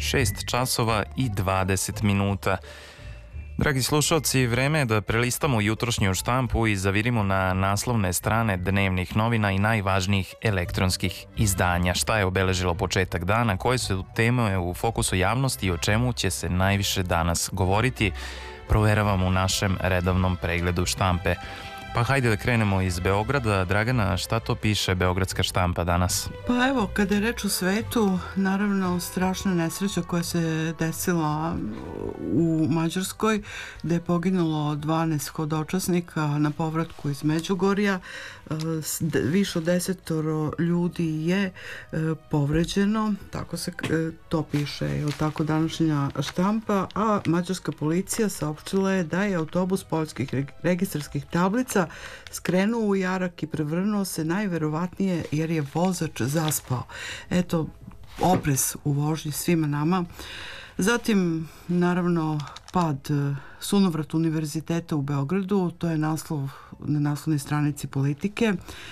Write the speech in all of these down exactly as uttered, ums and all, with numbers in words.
šest časova i dvadeset minuta. Dragi slušalci, vreme je da prelistamo jutrošnju štampu i zavirimo na naslovne strane dnevnih novina i najvažnijih elektronskih izdanja. Šta je obeležilo početak dana, koje su teme u fokusu javnosti i o čemu će se najviše danas govoriti, proveravamo u našem redovnom pregledu štampe. Pa hajde da krenemo iz Beograda. Dragana, šta to piše beogradska štampa danas? Pa evo, kada je reč o svetu, naravno strašna nesreća koja se desila u Mađarskoj, gde je poginulo dvanaest hodočasnika na povratku iz Međugorja. Više od desetoro ljudi je povređeno, tako se to piše, je tako današnja štampa, a mađarska policija saopštila je da je autobus poljskih registarskih tablica skrenuo u jarak i prevrnuo se najverovatnije jer je vozač zaspao. Eto, oprez u vožnji svima nama. Zatim, naravno, pad sunovrat univerziteta u Beogradu, to je naslov na naslovnoj stranici Politike.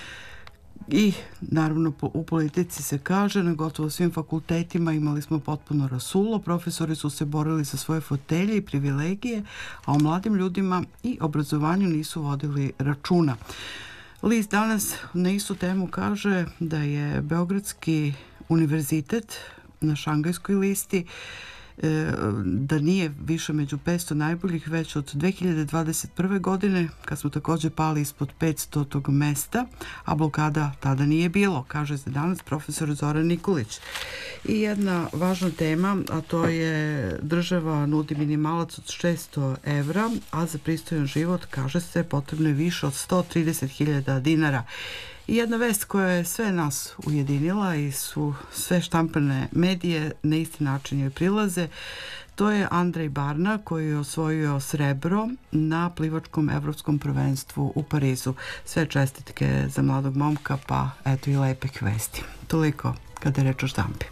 I naravno u Politici se kaže, na gotovo svim fakultetima imali smo potpuno rasulo, profesori su se borili za svoje fotelje i privilegije, a o mladim ljudima i obrazovanju nisu vodili računa. List danas na istu temu kaže da je Beogradski univerzitet na Šangajskoj listi, da nije više među petsto najboljih već od dve hiljade dvadeset prve. godine, kad smo također pali ispod petstotog mesta, a blokada tada nije bilo, kaže se danas profesor Zoran Nikolić. I jedna važna tema, a to je država nudi minimalac od šesto evra, a za pristojan život, kaže se, potrebno je više od sto trideset hiljada dinara. I jedna vest koja je sve nas ujedinila i su sve štampane medije na isti način joj prilaze, to je Andrej Barna koji je osvojio srebro na plivačkom evropskom prvenstvu u Parizu. Sve čestitke za mladog momka, pa eto i lepih vesti. Toliko kada je reč o štampi.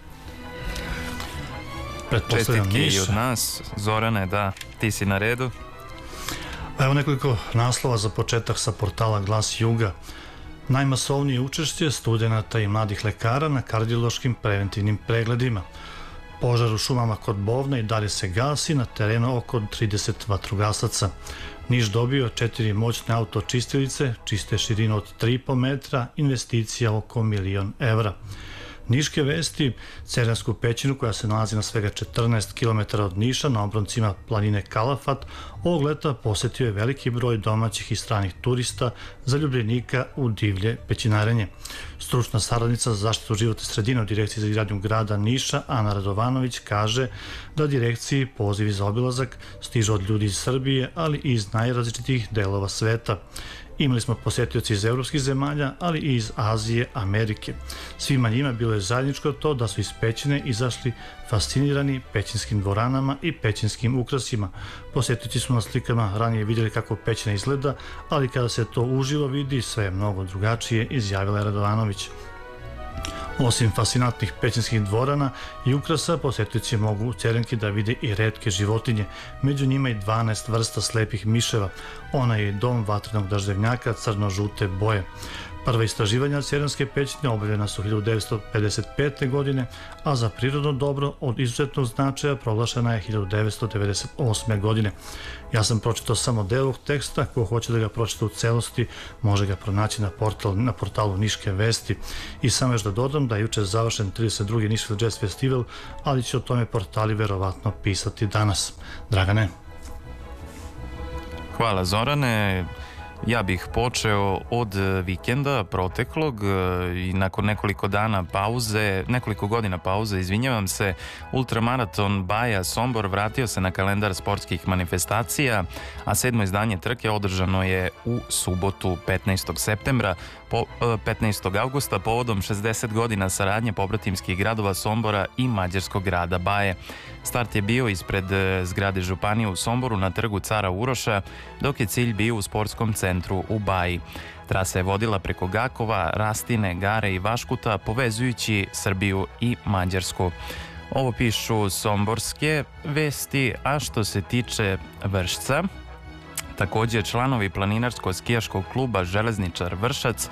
Čestitke i od nas. Zorane, da, ti si na redu. Evo nekoliko naslova za početak sa portala Glas Juga. Najmasovnije učešće studenata i mladih lekara na kardiološkim preventivnim pregledima. Požar u šumama kod Bovna i dalje se gasi, na terenu oko trideset vatrogasaca. Niš dobio četiri moćne autočistilice, čiste širinu od tri i po metra, investicija oko milion evra. Niške vesti, Ceransku pećinu koja se nalazi na svega četrnaest kilometara od Niša na obroncima planine Kalafat, ovog leta posetio je veliki broj domaćih i stranih turista, zaljubljenika u divlje pećinarenje. Stručna saradnica za zaštitu životne sredine u Direkciji za izgradnju grada Niša, Ana Radovanović, kaže da direkciji pozivi za obilazak stižu od ljudi iz Srbije, ali i iz najrazličitijih delova sveta. Imali smo posjetioci iz evropskih zemalja, ali i iz Azije, Amerike. Svima njima bilo je zajedničko to da su iz pećine izašli fascinirani pećinskim dvoranama i pećinskim ukrasima. Posjetioci smo na slikama ranije vidjeli kako pećina izgleda, ali kada se to uživo vidi, sve je mnogo drugačije, izjavila je Radovanović. Osim fascinantnih pećinskih dvorana i ukrasa, posjetioci mogu u Cerenki da vide i retke životinje, među njima i dvanaest vrsta slepih miševa. Ona je dom vatrenog daždevnjaka crno-žute boje. Prva istraživanja Cerenske pećine obavljena su hiljadu devetsto pedeset pete. godine, a za prirodno dobro od izuzetnog značaja proglašena je hiljadu devetsto devedeset osme. godine. Ja sam pročitao samo deo ovog teksta, ko hoće da ga pročita u celosti, može ga pronaći na, portal, na portalu Niške vesti. I samo još da dodam da je juče završen trideset drugi Niški jazz festival, ali će o tome portali verovatno pisati danas. Dragane. Hvala Zorane. Ja bih počeo od vikenda proteklog i nakon nekoliko dana pauze, nekoliko godina pauze, izvinjavam se, ultramaraton Baja Sombor vratio se na kalendar sportskih manifestacija, a sedmo izdanje trke održano je u subotu petnaestog septembra, po, petnaestog avgusta povodom šezdeset godina saradnje pobratimskih gradova Sombora i mađarskog grada Baje. Start je bio ispred zgrade Županije u Somboru na trgu Cara Uroša, dok je cilj bio u sportskom centru u Baji. Trasa je vodila preko Gakova, Rastine, Gare i Vaškuta, povezujući Srbiju i Mađarsku. Ovo pišu somborske vesti, a što se tiče Vršca, također članovi planinarsko-skijaškog kluba Železničar Vršac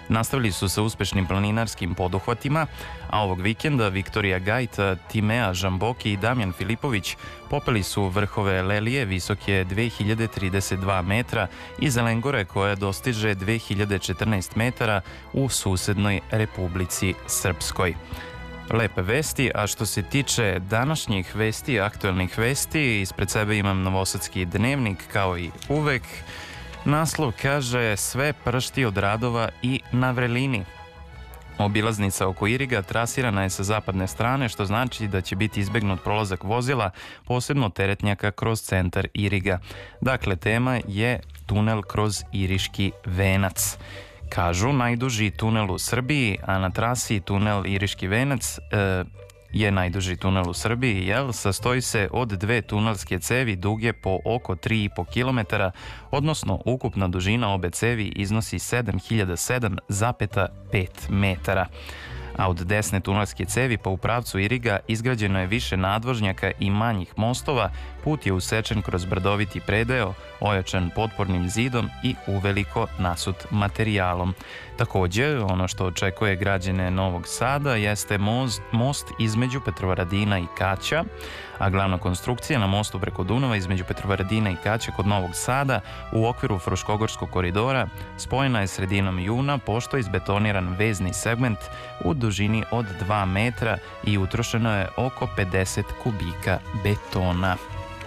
Nastavili su sa uspešnim planinarskim poduhvatima, a ovog vikenda Viktorija Gajt, Timea Žamboki i Damjan Filipović popeli su vrhove Lelije visoke dve hiljade trideset dva metra i Zelengore koja dostiže dve hiljade četrnaest metara u susednoj Republici Srpskoj. Lepe vesti, a što se tiče današnjih vesti, aktuelnih vesti, ispred sebe imam Novosadski dnevnik kao i uvek. Naslov kaže sve pršti od radova i na vrelini. Obilaznica oko Iriga trasirana je sa zapadne strane, što znači da će biti izbegnut prolazak vozila, posebno teretnjaka kroz centar Iriga. Dakle, tema je tunel kroz Iriški venac. Kažu, najduži tunel u Srbiji, a na trasi tunel Iriški venac e, je najduži tunel u Srbiji, jel? Sastoji se od dve tunelske cevi duge po oko tri i po kilometara, odnosno ukupna dužina obe cevi iznosi sedam hiljada sedam zarez pet metara. A od desne tunelske cevi pa u pravcu Iriga izgrađeno je više nadvožnjaka i manjih mostova, put je usečen kroz brdoviti predeo, ojačan potpornim zidom i uveliko nasut materijalom. Takođe, ono što očekuje građane Novog Sada jeste most, most između Petrovaradina i Kaća, a glavna konstrukcija na mostu preko Dunava između Petrovaradina i Kaća kod Novog Sada u okviru Fruškogorskog koridora spojena je sredinom juna pošto je izbetoniran vezni segment u dužini od dva metra i utrošeno je oko pedeset kubika betona.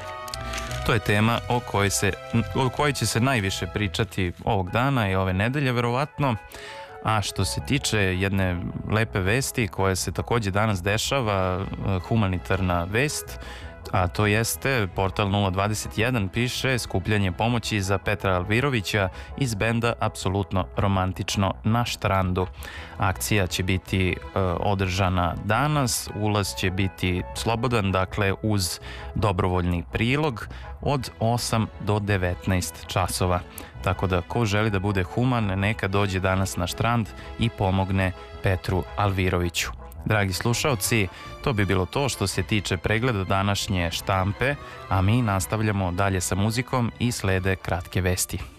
To je tema o kojoj, se, o kojoj će se najviše pričati ovog dana i ove nedelje verovatno. A što se tiče jedne lepe vesti koja se takođe danas dešava, humanitarna vest, a to jeste portal nula dvadeset jedan piše skupljanje pomoći za Petra Alvirovića iz benda Apsolutno romantično na štrandu. Akcija će biti e, održana danas, ulaz će biti slobodan, dakle uz dobrovoljni prilog od osam do devetnaest časova. Tako da ko želi da bude human, neka dođe danas na štrand i pomogne Petru Alviroviću. Dragi slušaoci, to bi bilo to što se tiče pregleda današnje štampe, a mi nastavljamo dalje sa muzikom i slede kratke vesti.